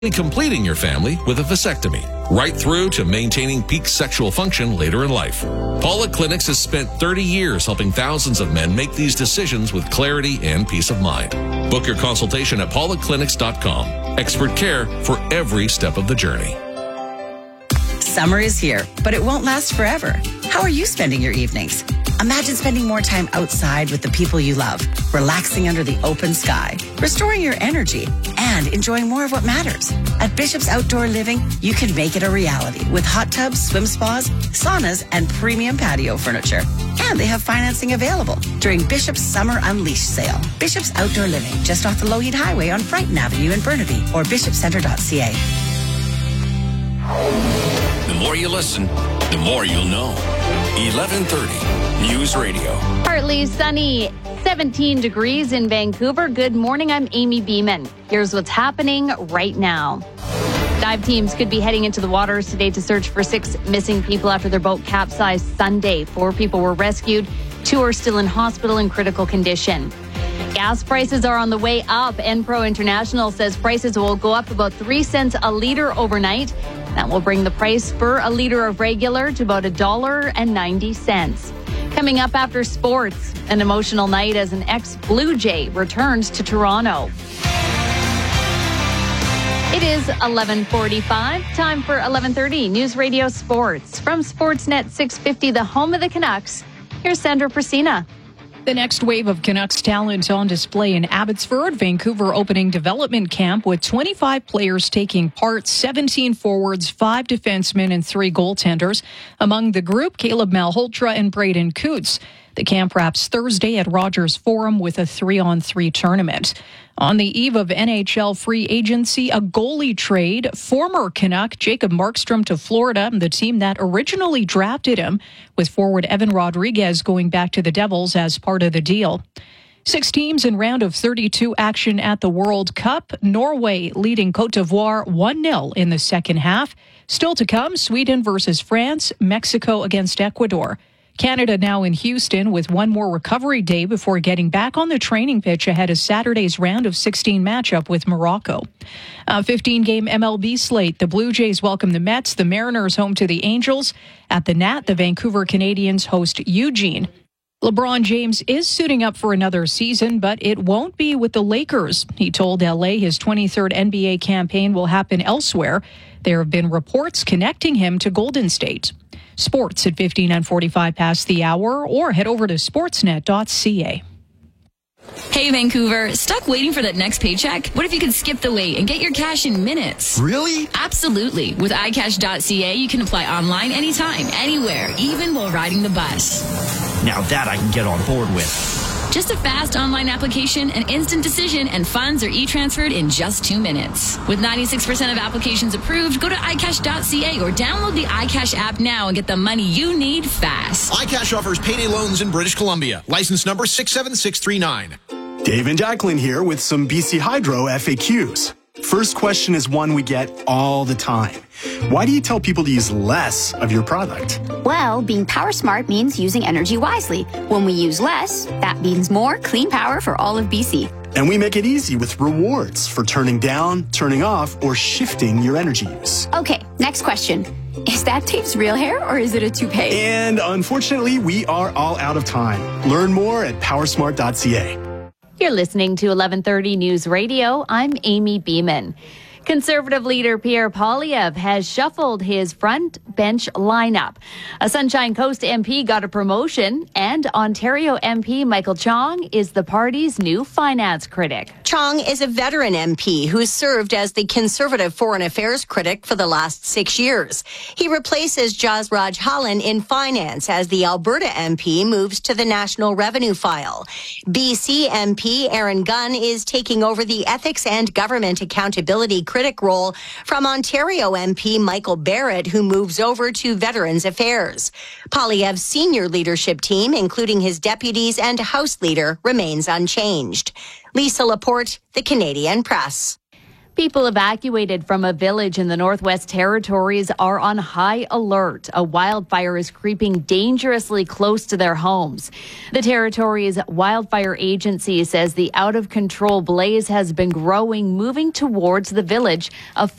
completing your family with a vasectomy, right through to maintaining peak sexual function later in life. Paula Clinics has spent 30 years helping thousands of men make these decisions with clarity and peace of mind. Book your consultation at paulaclinics.com. Expert care for every step of the journey. Summer is here, but it won't last forever. How are you spending your evenings? Imagine spending more time outside with the people you love, relaxing under the open sky, restoring your energy, and enjoying more of what matters. At Bishop's Outdoor Living, you can make it a reality with hot tubs, swim spas, saunas, and premium patio furniture. And they have financing available during Bishop's Summer Unleashed sale. Bishop's Outdoor Living, just off the Lougheed Highway on Brighton Avenue in Burnaby, or bishopcenter.ca. The more you listen, the more you'll know. 1130 News Radio. Partly sunny, 17 degrees in Vancouver. Good morning, I'm Amy Beeman. Here's what's happening right now. Dive teams could be heading into the waters today to search for 6 missing people after their boat capsized Sunday. 4 people were rescued. 2 are still in hospital in critical condition. Gas prices are on the way up. Enpro International says prices will go up about 3 cents a litre overnight. That will bring the price for a litre of regular to about $1.90. Coming up after sports, an emotional night as an ex-Blue Jay returns to Toronto. It is 11:45, time for 11:30 News Radio Sports. From Sportsnet 650, the home of the Canucks, here's Sandra Prasina. The next wave of Canucks talent on display in Abbotsford. Vancouver opening development camp with 25 players taking part, 17 forwards, 5 defensemen, and 3 goaltenders. Among the group, Caleb Malhotra and Braden Coots. The camp wraps Thursday at Rogers Forum with a 3-on-3 tournament. On the eve of NHL free agency, a goalie trade, former Canuck Jacob Markstrom to Florida, the team that originally drafted him, with forward Evan Rodriguez going back to the Devils as part of the deal. 6 teams in round of 32 action at the World Cup. Norway leading Cote d'Ivoire 1-0 in the second half. Still to come, Sweden versus France, Mexico against Ecuador. Canada now in Houston with one more recovery day before getting back on the training pitch ahead of Saturday's round of 16 matchup with Morocco. A 15-game MLB slate. The Blue Jays welcome the Mets, the Mariners home to the Angels. At the Nat, the Vancouver Canadians host Eugene. LeBron James is suiting up for another season, but it won't be with the Lakers. He told LA his 23rd NBA campaign will happen elsewhere. There have been reports connecting him to Golden State. Sports at 15 and 45 past the hour, or head over to sportsnet.ca. Hey, Vancouver, stuck waiting for that next paycheck? What if you could skip the wait and get your cash in minutes? Really? Absolutely. With iCash.ca, you can apply online anytime, anywhere, even while riding the bus. Now that I can get on board with. Just a fast online application, an instant decision, and funds are e-transferred in just 2 minutes. With 96% of applications approved, go to iCash.ca or download the iCash app now and get the money you need fast. iCash offers payday loans in British Columbia. License number 67639. Dave and Jacqueline here with some BC Hydro FAQs. First question is one we get all the time. Why do you tell people to use less of your product? Well, being power smart means using energy wisely. When we use less, that means more clean power for all of BC. And we make it easy with rewards for turning down, turning off, or shifting your energy use. Okay, next question. Is that Dave's real hair or is it a toupee? And unfortunately, we are all out of time. Learn more at powersmart.ca. You're listening to 1130 News Radio. I'm Amy Beeman. Conservative leader Pierre Poilievre has shuffled his front bench lineup. A Sunshine Coast MP got a promotion, and Ontario MP Michael Chong is the party's new finance critic. Chong is a veteran MP who served as the Conservative Foreign Affairs critic for the last 6 years. He replaces Jasraj Hallan in finance as the Alberta MP moves to the National Revenue File. BC MP Aaron Gunn is taking over the Ethics and Government Accountability critic role from Ontario MP Michael Barrett, who moves over to Veterans Affairs. Poilievre's senior leadership team, including his deputies and House Leader, remains unchanged. Lisa Laporte, The Canadian Press. People evacuated from a village in the Northwest Territories are on high alert. A wildfire is creeping dangerously close to their homes. The Territories Wildfire Agency says the out-of-control blaze has been growing, moving towards the village of